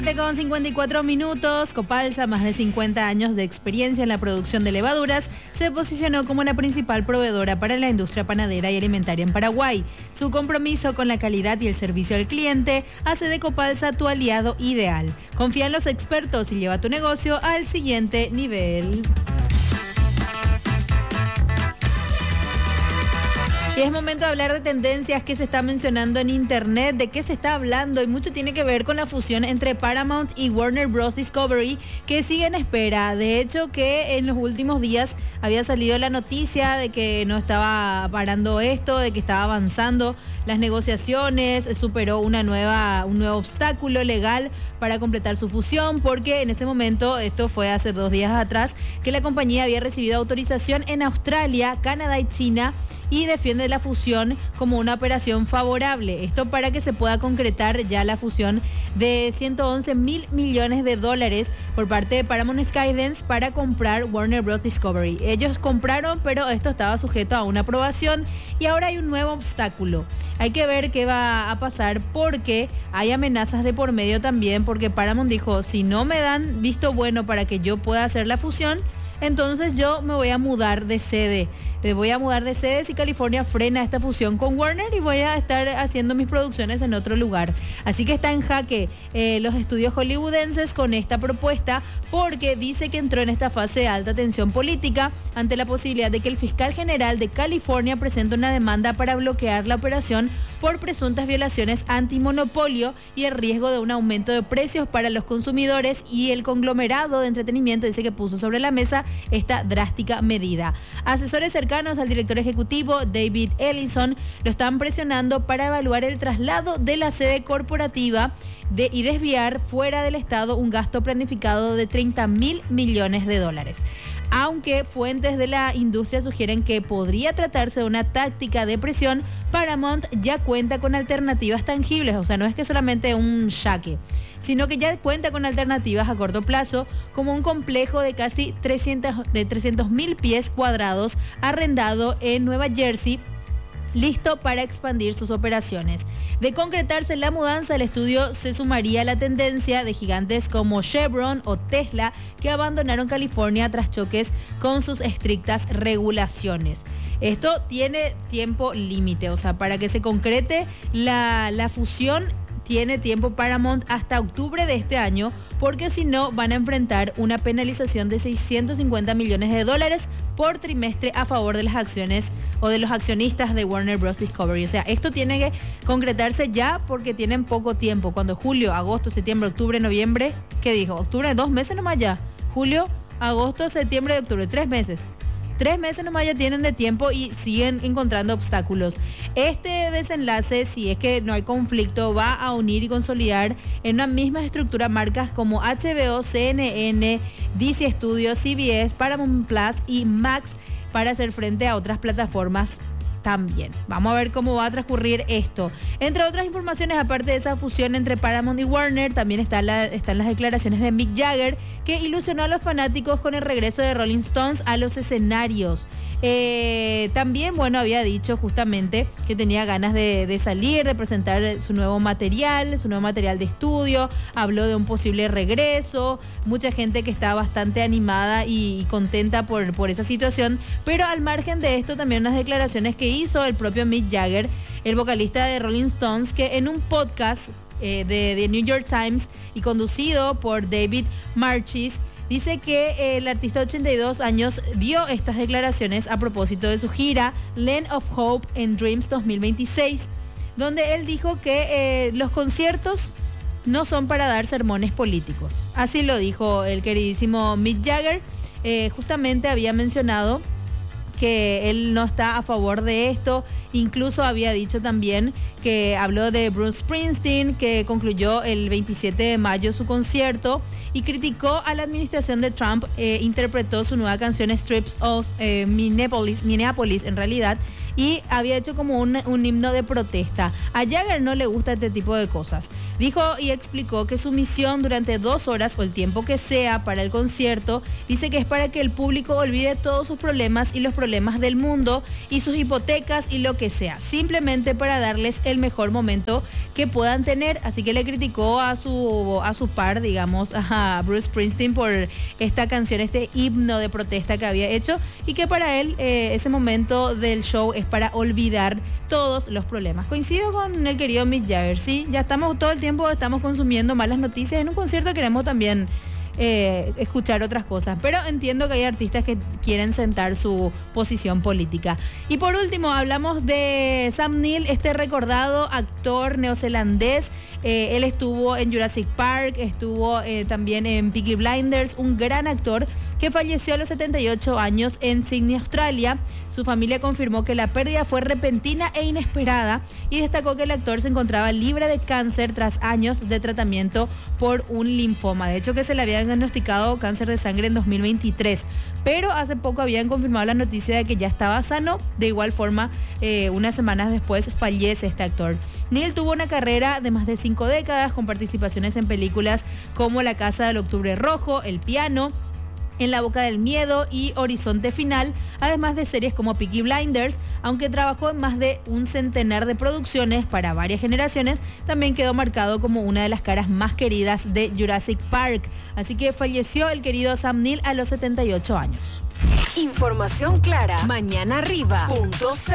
Con 54 minutos, Copalsa, más de 50 años de experiencia en la producción de levaduras, se posicionó como la principal proveedora para la industria panadera y alimentaria en Paraguay. Su compromiso con la calidad y el servicio al cliente hace de Copalsa tu aliado ideal. Confía en los expertos y lleva tu negocio al siguiente nivel. Y es momento de hablar de tendencias que se está mencionando en internet, de qué se está hablando, y mucho tiene que ver con la fusión entre Paramount y Warner Bros. Discovery, que sigue en espera. De hecho, que en los últimos días había salido la noticia de que no estaba parando esto, de que estaba avanzando las negociaciones, superó un nuevo obstáculo legal para completar su fusión, porque en ese momento, esto fue hace 2 días atrás, que la compañía había recibido autorización en Australia, Canadá y China, y defiende la fusión como una operación favorable. Esto para que se pueda concretar ya la fusión de 111 mil millones de dólares por parte de Paramount Skydance para comprar Warner Bros. Discovery. Ellos compraron, pero esto estaba sujeto a una aprobación y ahora hay un nuevo obstáculo. Hay que ver qué va a pasar porque hay amenazas de por medio también, porque Paramount dijo, si no me dan visto bueno para que yo pueda hacer la fusión, entonces yo me voy a mudar de sede. Voy a mudar de sede si California frena esta fusión con Warner y voy a estar haciendo mis producciones en otro lugar. Así que está en jaque los estudios hollywoodenses con esta propuesta, porque dice que entró en esta fase de alta tensión política ante la posibilidad de que el fiscal general de California presente una demanda para bloquear la operación por presuntas violaciones antimonopolio y el riesgo de un aumento de precios para los consumidores, y el conglomerado de entretenimiento dice que puso sobre la mesa esta drástica medida. Asesores cercanos al director ejecutivo David Ellison lo están presionando para evaluar el traslado de la sede corporativa y desviar fuera del estado un gasto planificado de 30 mil millones de dólares. Aunque fuentes de la industria sugieren que podría tratarse de una táctica de presión, Paramount ya cuenta con alternativas tangibles, o sea, no es que solamente un jaque, sino que ya cuenta con alternativas a corto plazo, como un complejo de casi 300.000 pies cuadrados arrendado en Nueva Jersey, listo para expandir sus operaciones. De concretarse la mudanza, el estudio se sumaría a la tendencia de gigantes como Chevron o Tesla, que abandonaron California tras choques con sus estrictas regulaciones. Esto tiene tiempo límite, o sea, para que se concrete la fusión, tiene tiempo Paramount hasta octubre de este año, porque si no van a enfrentar una penalización de 650 millones de dólares por trimestre a favor de las acciones o de los accionistas de Warner Bros. Discovery. O sea, esto tiene que concretarse ya porque tienen poco tiempo. Cuando julio, agosto, septiembre, octubre, noviembre, ¿qué dijo? Octubre, 2 meses nomás ya. Julio, agosto, septiembre, octubre, 3 meses. 3 meses nomás ya tienen de tiempo y siguen encontrando obstáculos. Este desenlace, si es que no hay conflicto, va a unir y consolidar en una misma estructura marcas como HBO, CNN, DC Studios, CBS, Paramount Plus y Max para hacer frente a otras plataformas también. Vamos a ver cómo va a transcurrir esto. Entre otras informaciones, aparte de esa fusión entre Paramount y Warner, también están las declaraciones de Mick Jagger, que ilusionó a los fanáticos con el regreso de Rolling Stones a los escenarios. También, bueno, había dicho justamente que tenía ganas de salir, de presentar su nuevo material de estudio. Habló de un posible regreso. Mucha gente que está bastante animada y contenta por esa situación. Pero al margen de esto, también unas declaraciones que hizo el propio Mick Jagger, el vocalista de Rolling Stones, que en un podcast de New York Times y conducido por David Marchis, dice que el artista de 82 años dio estas declaraciones a propósito de su gira Land of Hope and Dreams 2026, donde él dijo que los conciertos no son para dar sermones políticos. Así lo dijo el queridísimo Mick Jagger. Justamente había mencionado que él no está a favor de esto. Incluso había dicho también que habló de Bruce Springsteen, que concluyó el 27 de mayo su concierto y criticó a la administración de Trump. Interpretó su nueva canción Strips of Minneapolis en realidad, y había hecho como un himno de protesta. A Jagger no le gusta este tipo de cosas. Dijo y explicó que su misión durante 2 horas o el tiempo que sea para el concierto, dice que es para que el público olvide todos sus problemas y los problemas del mundo y sus hipotecas y lo que sea, simplemente para darles el mejor momento que puedan tener. Así que le criticó a su par, digamos, a Bruce Springsteen por esta canción, este himno de protesta que había hecho, y que para él ese momento del show es para olvidar todos los problemas. Coincido con el querido Mick Jagger, sí, ya estamos todo el tiempo consumiendo malas noticias. En un concierto queremos también escuchar otras cosas, pero entiendo que hay artistas que quieren sentar su posición política. Y por último hablamos de Sam Neill, este recordado actor neozelandés. Él estuvo en Jurassic Park, estuvo también en Peaky Blinders, un gran actor que falleció a los 78 años en Sydney, Australia. Su familia confirmó que la pérdida fue repentina e inesperada y destacó que el actor se encontraba libre de cáncer tras años de tratamiento por un linfoma. De hecho, que se le había diagnosticado cáncer de sangre en 2023, pero hace poco habían confirmado la noticia de que ya estaba sano. De igual forma, unas semanas después fallece este actor. Neill tuvo una carrera de más de 5 décadas con participaciones en películas como La Casa del Octubre Rojo, El Piano, En la Boca del Miedo y Horizonte Final, además de series como Peaky Blinders. Aunque trabajó en más de un centenar de producciones para varias generaciones, también quedó marcado como una de las caras más queridas de Jurassic Park. Así que falleció el querido Sam Neill a los 78 años. Información clara. Mañana arriba.